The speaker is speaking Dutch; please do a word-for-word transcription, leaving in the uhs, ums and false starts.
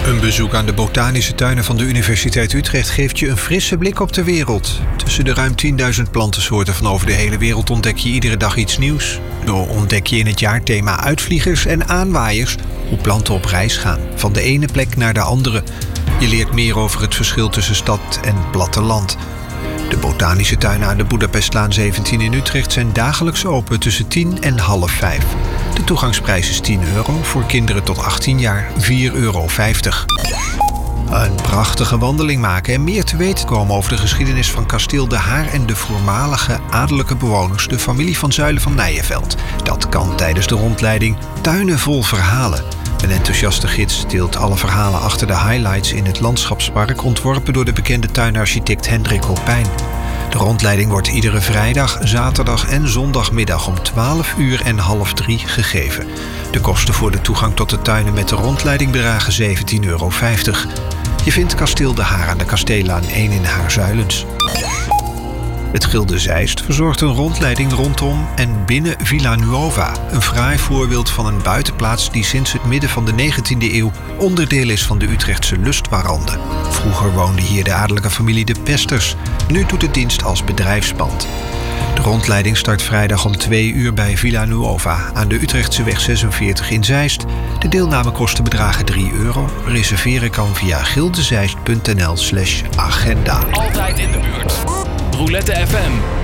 Een bezoek aan de botanische tuinen van de Universiteit Utrecht geeft je een frisse blik op de wereld. Tussen de ruim tienduizend plantensoorten van over de hele wereld ontdek je iedere dag iets nieuws. Zo ontdek je in het jaarthema uitvliegers en aanwaaiers hoe planten op reis gaan, van de ene plek naar de andere. Je leert meer over het verschil tussen stad en platteland. De botanische tuinen aan de Boedapestlaan zeventien in Utrecht zijn dagelijks open tussen tien en half vijf. De toegangsprijs is tien euro, voor kinderen tot achttien jaar vier euro vijftig. Een prachtige wandeling maken en meer te weten komen over de geschiedenis van kasteel De Haar en de voormalige adellijke bewoners, de familie van Zuylen van Nijenveld. Dat kan tijdens de rondleiding Tuinen vol verhalen. Een enthousiaste gids deelt alle verhalen achter de highlights in het landschapspark, ontworpen door de bekende tuinarchitect Hendrik Hopijn. De rondleiding wordt iedere vrijdag, zaterdag en zondagmiddag om twaalf uur en half drie gegeven. De kosten voor de toegang tot de tuinen met de rondleiding bedragen zeventien euro vijftig. Je vindt kasteel De Haar aan de Kasteellaan één in Haarzuilens. Het Gilde Zeist verzorgt een rondleiding rondom en binnen Villa Nuova. Een fraai voorbeeld van een buitenplaats die sinds het midden van de negentiende eeuw onderdeel is van de Utrechtse Lustwarande. Vroeger woonde hier de adellijke familie de Pesters. Nu doet het dienst als bedrijfspand. De rondleiding start vrijdag om twee uur bij Villa Nuova aan de Utrechtseweg zesenveertig in Zeist. De deelnamekosten bedragen drie euro. Reserveren kan via gildezeist punt n l slash agenda. Altijd in de buurt. Roulette F M.